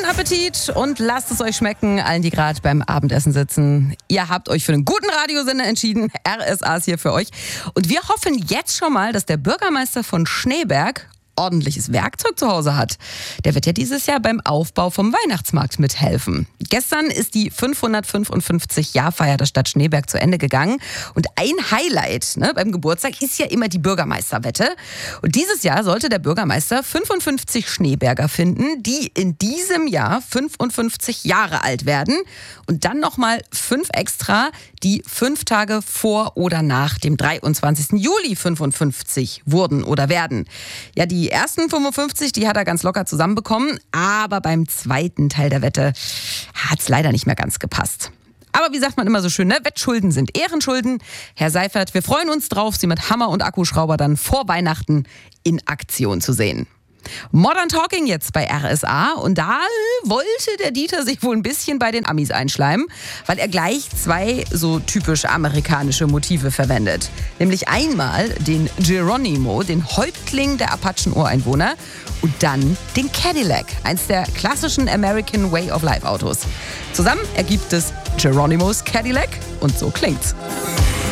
Appetit und lasst es euch schmecken, allen, die gerade beim Abendessen sitzen. Ihr habt euch für einen guten Radiosender entschieden. RSA ist hier für euch. Und wir hoffen jetzt schon mal, dass der Bürgermeister von Schneeberg ordentliches Werkzeug zu Hause hat. Der wird ja dieses Jahr beim Aufbau vom Weihnachtsmarkt mithelfen. Gestern ist die 555-Jahrfeier der Stadt Schneeberg zu Ende gegangen. Und ein Highlight beim Geburtstag ist ja immer die Bürgermeisterwette. Und dieses Jahr sollte der Bürgermeister 55 Schneeberger finden, die in diesem Jahr 55 Jahre alt werden. Und dann nochmal 5 extra, die 5 Tage vor oder nach dem 23. Juli 55 wurden oder werden. Ja, die ersten 55, die hat er ganz locker zusammenbekommen, aber beim zweiten Teil der Wette hat es leider nicht mehr ganz gepasst. Aber wie sagt man immer so schön, Wettschulden sind Ehrenschulden. Herr Seifert, wir freuen uns drauf, Sie mit Hammer und Akkuschrauber dann vor Weihnachten in Aktion zu sehen. Modern Talking jetzt bei RSA und da wollte der Dieter sich wohl ein bisschen bei den Amis einschleimen, weil er gleich 2 so typisch amerikanische Motive verwendet. Nämlich einmal den Geronimo, den Häuptling der Apachen-Ureinwohner und dann den Cadillac, eins der klassischen American Way of Life Autos. Zusammen ergibt es Geronimo's Cadillac und so klingt's.